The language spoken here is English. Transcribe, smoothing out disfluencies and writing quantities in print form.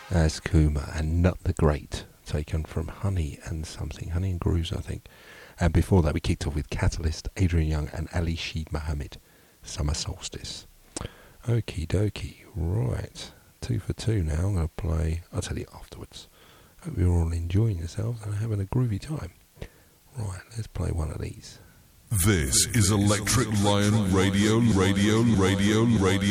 As Kuma and Nut the Great, taken from Honey and Grooves, I think. And before that, we kicked off with Catalyst, Adrian Young, and Ali Sheed Mohammed, Summer Solstice. Okie dokie, right. 2 for 2 now. I'm going to play, I'll tell you afterwards. Hope you're all enjoying yourselves and having a groovy time. Right, let's play one of these. This is Electric Lion Radio.